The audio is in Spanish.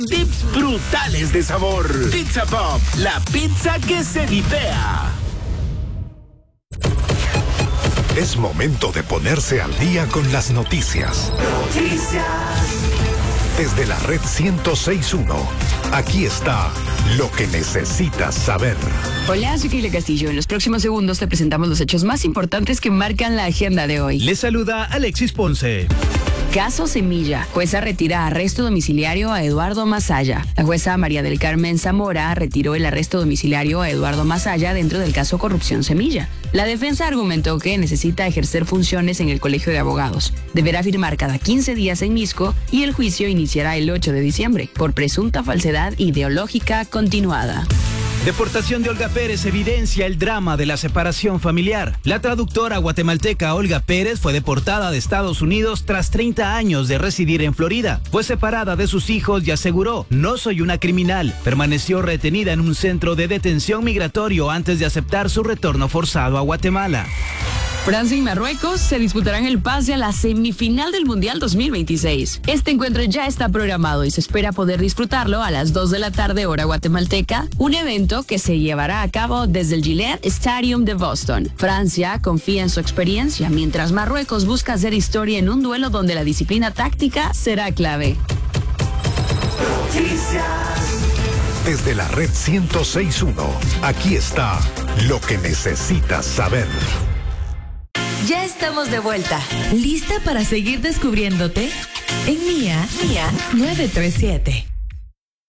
Dips brutales de sabor. Pizza Pop, la pizza que se dipea. Es momento de ponerse al día con las noticias. Desde la red 106.1, aquí está lo que necesitas saber. Hola, soy Keila Castillo. En los próximos segundos te presentamos los hechos más importantes que marcan la agenda de hoy. Les saluda Alexis Ponce. Caso Semilla. Jueza retira arresto domiciliario a Eduardo Masaya. La jueza María del Carmen Zamora retiró el arresto domiciliario a Eduardo Masaya dentro del caso Corrupción Semilla. La defensa argumentó que necesita ejercer funciones en el Colegio de Abogados. Deberá firmar cada 15 días en Misco y el juicio iniciará el 8 de diciembre por presunta falsedad ideológica continuada. Deportación de Olga Pérez evidencia el drama de la separación familiar. La traductora guatemalteca Olga Pérez fue deportada de Estados Unidos tras 30 años de residir en Florida. Fue separada de sus hijos y aseguró: "No soy una criminal". Permaneció retenida en un centro de detención migratorio antes de aceptar su retorno forzado a Guatemala. Francia y Marruecos se disputarán el pase a la semifinal del Mundial 2026. Este encuentro ya está programado y se espera poder disfrutarlo a las 2 de la tarde hora guatemalteca, un evento que se llevará a cabo desde el Gillette Stadium de Boston. Francia confía en su experiencia, mientras Marruecos busca hacer historia en un duelo donde la disciplina táctica será clave. Desde la red 106.1, aquí está lo que necesitas saber. Ya estamos de vuelta. ¿Lista para seguir descubriéndote? En Mía 937.